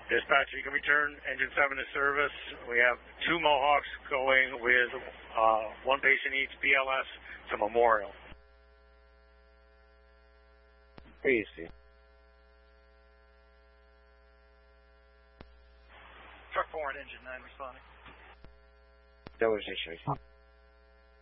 Dispatch, you can return engine 7 to service. We have 2 Mohawks going with 1 patient each BLS to Memorial. Easy. Truck 4 and engine 9 responding. That was issue.